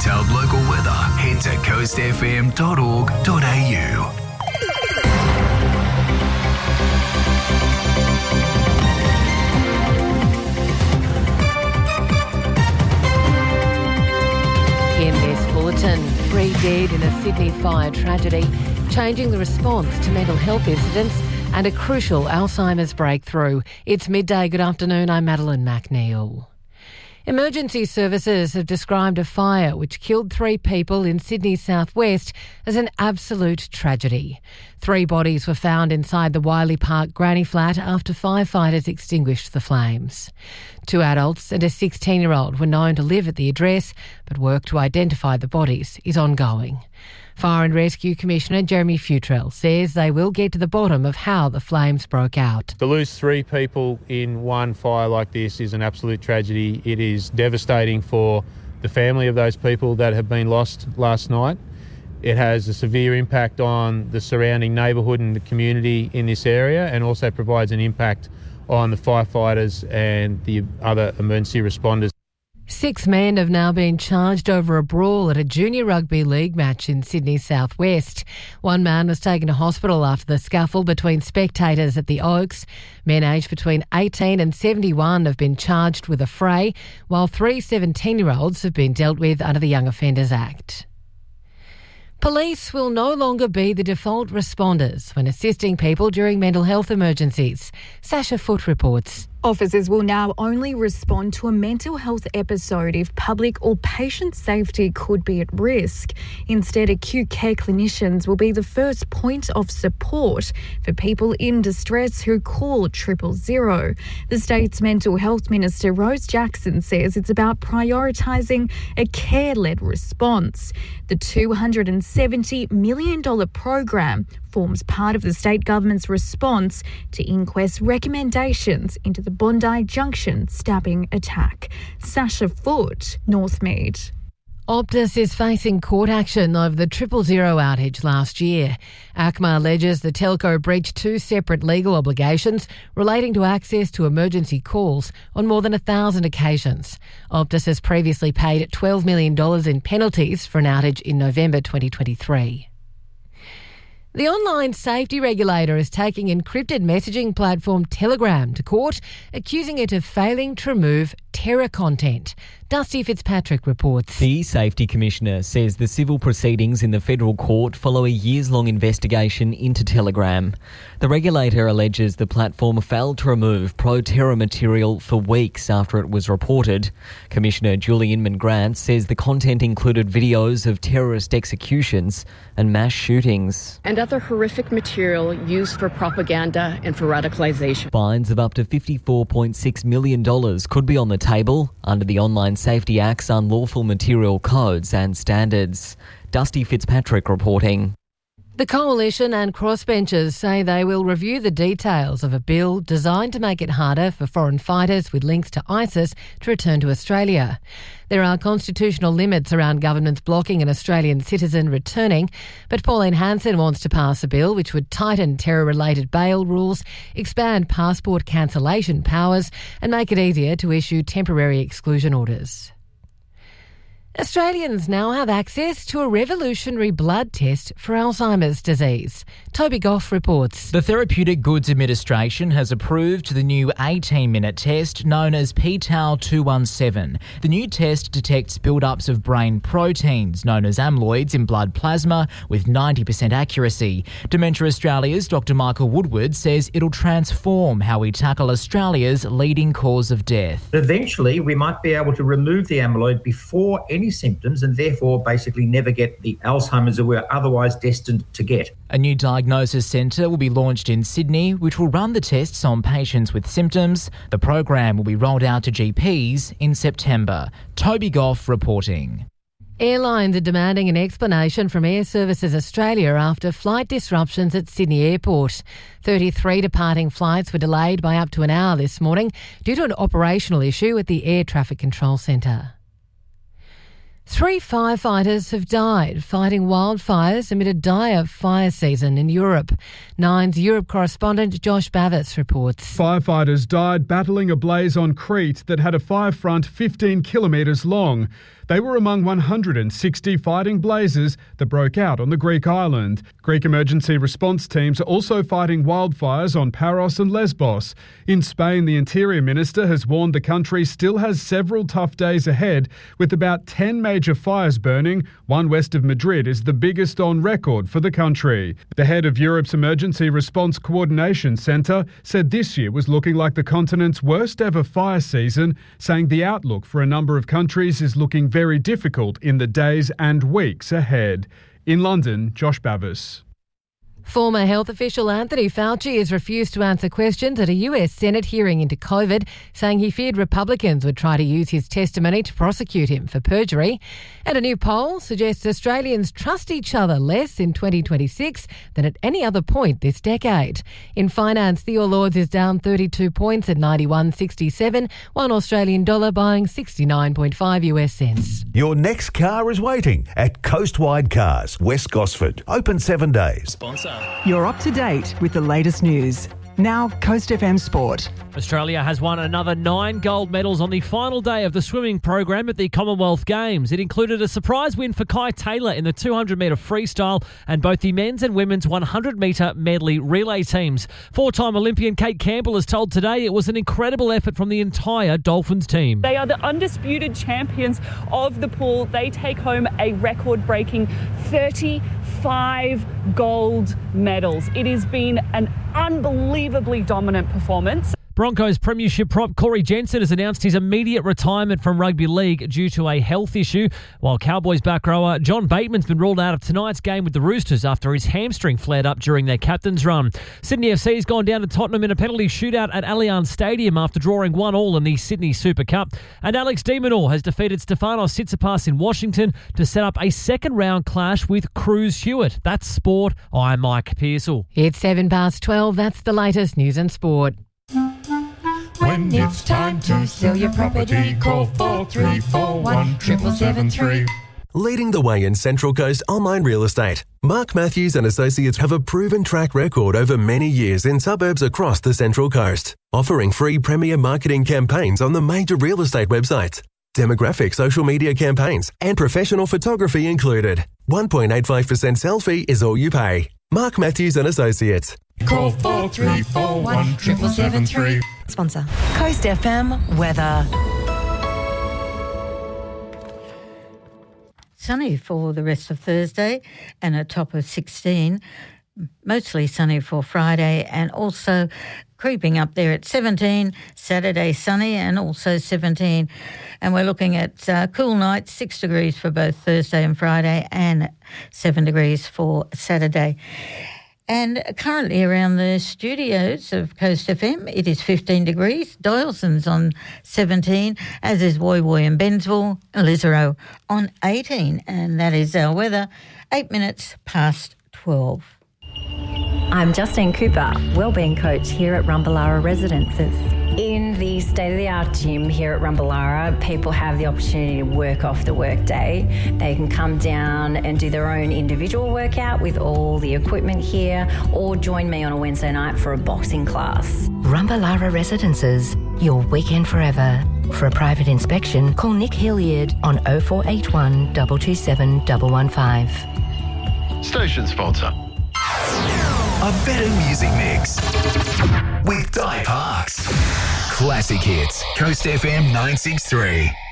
detailed local weather, head to coastfm.org.au. In this bulletin, 3 dead in a Sydney fire tragedy, changing the response to mental health incidents and a crucial Alzheimer's breakthrough. It's midday. Good afternoon. I'm Madeline McNeil. Emergency services have described a fire which killed 3 people in Sydney's southwest as an absolute tragedy. 3 bodies were found inside the Wiley Park granny flat after firefighters extinguished the flames. 2 adults and a 16-year-old were known to live at the address, but work to identify the bodies is ongoing. Fire and Rescue Commissioner Jeremy Futrell says they will get to the bottom of how the flames broke out. To lose 3 people in one fire like this is an absolute tragedy. It is devastating for the family of those people that have been lost last night. It has a severe impact on the surrounding neighbourhood and the community in this area, and also provides an impact on the firefighters and the other emergency responders. 6 men have now been charged over a brawl at a junior rugby league match in Sydney's southwest. 1 man was taken to hospital after the scuffle between spectators at the Oaks. Men aged between 18 and 71 have been charged with a fray, while 3 17-year-olds have been dealt with under the Young Offenders Act. Police will no longer be the default responders when assisting people during mental health emergencies. Sasha Foote reports. Officers will now only respond to a mental health episode if public or patient safety could be at risk. Instead, acute care clinicians will be the first point of support for people in distress who call 000. The state's mental health minister, Rose Jackson, says it's about prioritising a care-led response. The $270 million program forms part of the state government's response to inquest recommendations into the Bondi Junction stabbing attack. Sasha Foote, Northmead. Optus is facing court action over the 000 outage last year. ACMA alleges the telco breached 2 separate legal obligations relating to access to emergency calls on more than 1,000 occasions. Optus has previously paid $12 million in penalties for an outage in November 2023. The online safety regulator is taking encrypted messaging platform Telegram to court, accusing it of failing to remove terror content. Dusty Fitzpatrick reports. The Safety Commissioner says the civil proceedings in the federal court follow a years-long investigation into Telegram. The regulator alleges the platform failed to remove pro-terror material for weeks after it was reported. Commissioner Julie Inman-Grant says the content included videos of terrorist executions and mass shootings. And other horrific material used for propaganda and for radicalisation. Fines of up to $54.6 million could be on the table under the Online Safety Act's unlawful material codes and standards. Dusty Fitzpatrick reporting. The Coalition and crossbenchers say they will review the details of a bill designed to make it harder for foreign fighters with links to ISIS to return to Australia. There are constitutional limits around governments blocking an Australian citizen returning, but Pauline Hanson wants to pass a bill which would tighten terror-related bail rules, expand passport cancellation powers and make it easier to issue temporary exclusion orders. Australians now have access to a revolutionary blood test for Alzheimer's disease. Toby Goff reports. The Therapeutic Goods Administration has approved the new 18-minute test known as p-tau217. The new test detects build-ups of brain proteins known as amyloids in blood plasma with 90% accuracy. Dementia Australia's Dr Michael Woodward says it'll transform how we tackle Australia's leading cause of death. Eventually, we might be able to remove the amyloid before any symptoms and therefore basically never get the Alzheimer's that we're otherwise destined to get. A new diagnosis centre will be launched in Sydney, which will run the tests on patients with symptoms. The program will be rolled out to GPs in September. Toby Goff reporting. Airlines are demanding an explanation from Air Services Australia after flight disruptions at Sydney Airport. 33 departing flights were delayed by up to an hour this morning due to an operational issue at the Air Traffic Control Centre. 3 firefighters have died fighting wildfires amid a dire fire season in Europe. Nine's Europe correspondent Josh Bavis reports. Firefighters died battling a blaze on Crete that had a fire front 15 kilometres long. They were among 160 fighting blazes that broke out on the Greek island. Greek emergency response teams are also fighting wildfires on Paros and Lesbos. In Spain, the Interior Minister has warned the country still has several tough days ahead, with about 10 major fires burning. One west of Madrid is the biggest on record for the country. The head of Europe's Emergency Response Coordination Centre said this year was looking like the continent's worst ever fire season, saying the outlook for a number of countries is looking very difficult in the days and weeks ahead. In London, Josh Bavis. Former health official Anthony Fauci has refused to answer questions at a US Senate hearing into COVID, saying he feared Republicans would try to use his testimony to prosecute him for perjury. And a new poll suggests Australians trust each other less in 2026 than at any other point this decade. In finance, the All Ords is down 32 points at 91.67, $1 Australian dollar buying 69.5 US cents. Your next car is waiting at Coastwide Cars, West Gosford. Open 7 days. Sponsor. You're up to date with the latest news. Now, Coast FM Sport. Australia has won another 9 gold medals on the final day of the swimming program at the Commonwealth Games. It included a surprise win for Kai Taylor in the 200-metre freestyle and both the men's and women's 100-metre medley relay teams. 4-time Olympian Kate Campbell has told Today it was an incredible effort from the entire Dolphins team. They are the undisputed champions of the pool. They take home a record-breaking 35 gold medals. It has been an unbelievably dominant performance. Broncos premiership prop Corey Jensen has announced his immediate retirement from rugby league due to a health issue, while Cowboys back rower John Bateman's been ruled out of tonight's game with the Roosters after his hamstring flared up during their captain's run. Sydney FC has gone down to Tottenham in a penalty shootout at Allianz Stadium after drawing 1-1 in the Sydney Super Cup. And Alex de Minaur has defeated Stefanos Tsitsipas in Washington to set up a second-round clash with Cruz Hewitt. That's sport. I'm Mike Pearsall. It's 12:07. That's the latest news and sport. When it's time to sell your property, call 4341 7773. Leading the way in Central Coast online real estate, Mark Matthews and Associates have a proven track record over many years in suburbs across the Central Coast, offering free premier marketing campaigns on the major real estate websites, demographic social media campaigns, and professional photography included. 1.85% sell fee is all you pay. Mark Matthews and Associates. Call 4341 7773. Sponsor. Coast FM weather. Sunny for the rest of Thursday and a top of 16. Mostly sunny for Friday and also creeping up there at 17. Saturday sunny and also 17. And we're looking at cool nights, 6 degrees for both Thursday and Friday and 7 degrees for Saturday. And currently around the studios of Coast FM, it is 15 degrees. Dialson's on 17, as is Woy Woy and Bensville, and Lisero on 18. And that is our weather, 8 minutes past 12. I'm Justine Cooper, wellbeing coach here at Rumballara Residences. In the state-of-the-art gym here at Rumballara, people have the opportunity to work off the workday. They can come down and do their own individual workout with all the equipment here, or join me on a Wednesday night for a boxing class. Rumballara Residences, your weekend forever. For a private inspection, call Nick Hilliard on 0481 227 115. Station sponsor. A better music mix with Di Parks. Classic hits. Coast FM 963.